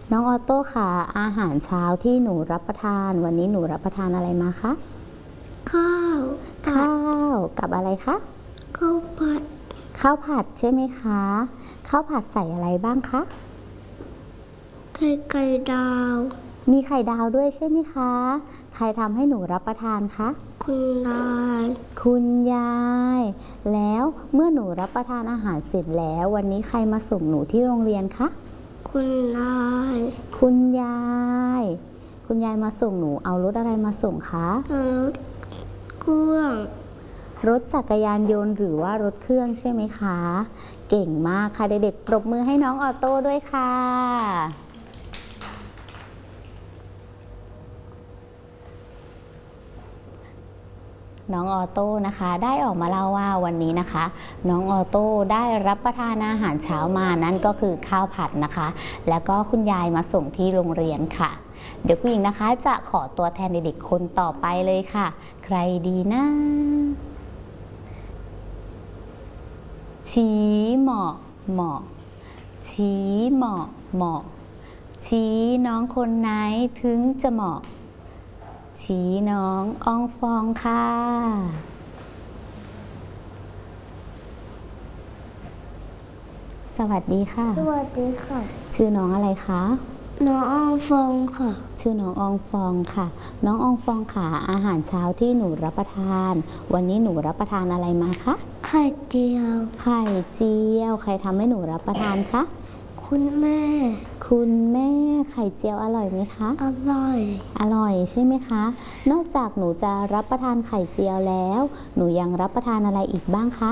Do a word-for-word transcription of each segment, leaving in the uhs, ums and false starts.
น้องออโต้ค่ะอาหารเช้าที่หนูรับประทานวันนี้หนูรับประทานอะไรมาคะข้าวข้าวกับอะไรคะข้าวผัดข้าวผัดใช่ไหมคะข้าวผัดใส่อะไรบ้างคะไข่ไก่ดาวมีไข่ดาวด้วยใช่ไหมคะใครทำให้หนูรับประทานคะคุณยายคุณยายแล้วเมื่อหนูรับประทานอาหารเสร็จแล้ววันนี้ใครมาส่งหนูที่โรงเรียนคะคุณยายคุณยายคุณยายมาส่งหนูเอารถอะไรมาส่งคะรถเครื่องรถจักรยานยนต์หรือว่ารถเครื่องใช่ไหมคะเก่งมากค่ะเด็กๆปรบมือให้น้องออโต้ด้วยค่ะน้องออโต้นะคะได้ออกมาเล่าว่าวันนี้นะคะน้องออโต้ได้รับประทานอาหารเช้ามานั่นก็คือข้าวผัดนะคะแล้วก็คุณยายมาส่งที่โรงเรียนค่ะเดี๋ยวผู้หญิงนะคะจะขอตัวแทนเด็กๆคนต่อไปเลยค่ะใครดีนะชี้เหมาะเหมาะชี้เหมาะเหมาะชี้น้องคนไหนถึงจะเหมาะชี้น้องอองฟองค่ะสวัสดีค่ะสวัสดีค่ะชื่อน้องอะไรคะน้องอองฟองค่ะชื่อน้องอองฟองค่ะน้องอองฟองค่ะอาหารเช้าที่หนูรับประทานวันนี้หนูรับประทานอะไรมาคะไข่เจียวไข่เจียวใครทำให้หนูรับประทานคะคุณแม่คุณแม่ไข่เจียวอร่อยไหมคะอร่อยอร่อยใช่ไหมคะนอกจากหนูจะรับประทานไข่เจียวแล้วหนูยังรับประทานอะไรอีกบ้างคะ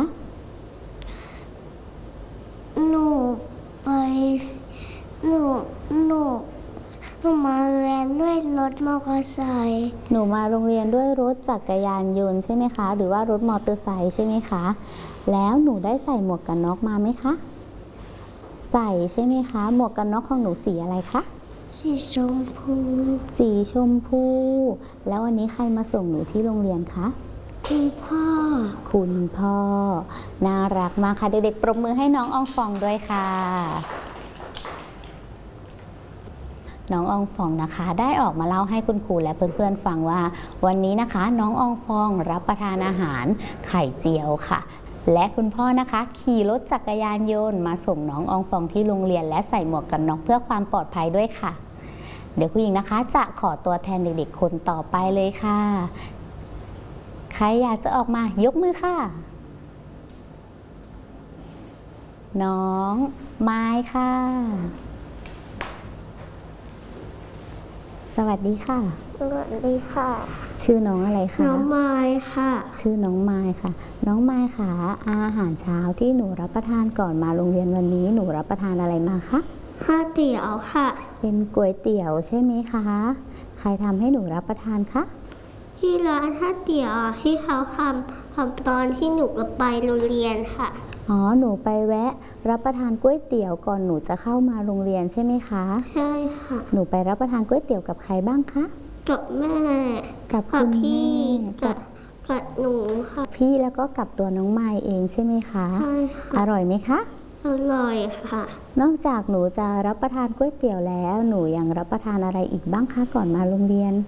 หนูไปหนูหนูหนูมาเรียนด้วยรถมอเตอร์ไซค์หนูมาโรงเรียนด้วยรถจักรยานยนต์ใช่ไหมคะหรือว่ารถมอเตอร์ไซค์ใช่ไหมคะแล้วหนูได้ใส่หมวกกันน็อกมาไหมคะใส่ใช่ไหมคะหมวกกันน็อกของหนูสีอะไรคะสีชมพูสีชมพูแล้ววันนี้ใครมาส่งหนูที่โรงเรียนคะคุณพ่อคุณพ่อน่ารักมากค่ะเด็กๆปรบมือให้น้องอองฟองด้วยค่ะน้องอองฟองนะคะได้ออกมาเล่าให้คุณครูและเพื่อนๆฟังว่าวันนี้นะคะน้องอองฟองรับประทานอาหารไข่เจียวค่ะและคุณพ่อนะคะขี่รถจักรยานยนต์มาส่งน้องอองฟองที่โรงเรียนและใส่หมวกกันน็อกเพื่อความปลอดภัยด้วยค่ะเดี๋ยวผู้หญิงนะคะจะขอตัวแทนเด็กๆคนต่อไปเลยค่ะใครอยากจะออกมายกมือค่ะน้องไม้ค่ะสวัสดีค่ะสวัสดีค่ะชื่อน้องอะไรคะน้องไม้ค่ะชื่อน้องไม้ค่ะน้องไม้ค่ะอาหารเช้าที่หนูรับประทานก่อนมาโรงเรียนวันนี้หนูรับประทานอะไรมาคะข้าวเตี๋ยวค่ะเป็นก๋วยเตี๋ยวใช่ไหมคะใครทำให้หนูรับประทานคะที่ร้านข้าวเตี๋ยวที่เขาทำทำตอนที่หนูไปโรงเรียนค่ะอ๋อหนูไปแวะรับประทานก๋วยเตี๋ยวก่อนหนูจะเข้ามาโรงเรียนใช่ไหมคะใช่ค่ะหนูไปรับประทานก๋วยเตี๋ยวกับใครบ้างคะกับแม่กับคุณพี่กับกับหนูค่ะพี่แล้วก็กับตัวน้องไม้เองใช่ไหมคะใช่ค่ะอร่อยไหมคะอร่อยค่ะนอกจากหนูจะรับประทานก๋วยเตี๋ยวแล้วหนูยังรับประทานอะไรอีกบ้างคะก่อนมาโรงเรียน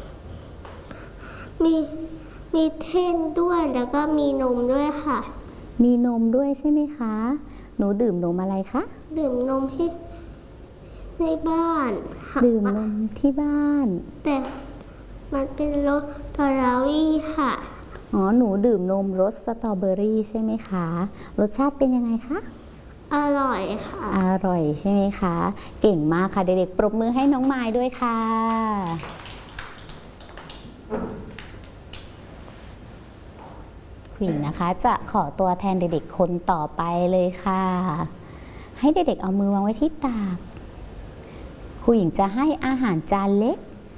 มีมีเท่นด้วยแล้วก็มีนมด้วยค่ะมีนมด้วยใช่ไหมคะหนูดื่มนมอะไรคะดื่มนมที่ในบ้านดื่มนมที่บ้านแต่มันเป็นรสสตรอเบอรี่ค่ะอ๋อหนูดื่มนมรสสตรอเบอรี่ใช่ไหมคะรสชาติเป็นยังไงคะอร่อยค่ะอร่อยใช่ไหมคะเก่งมากค่ะเด็กๆปรบมือให้น้องไม้ด้วยค่ะผู้หญิงนะคะจะขอตัวแทนเด็กๆคนต่อไปเลยค่ะให้เด็กๆเอามือวางไว้ที่ตักผู้หญิงจะให้อาหารจานเล็ก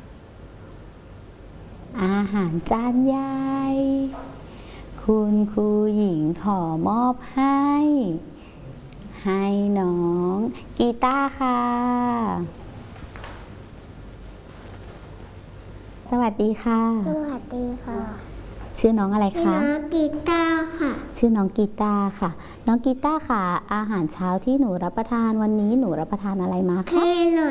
อาหารจานใหญ่คุณครูหญิงขอมอบให้ให้น้องกีตาร์ค่ะสวัสดีค่ะสวัสดีค่ะชื่อน้องอะไรคะชื่อน้องกีตาร์ค่ะชื่อน้องกีตาร์ค่ะน้องกีตาร์ค่ะอาหารเช้าที่หนูรับประทานวันนี้หนูรับประทานอะไรมาคะแครอท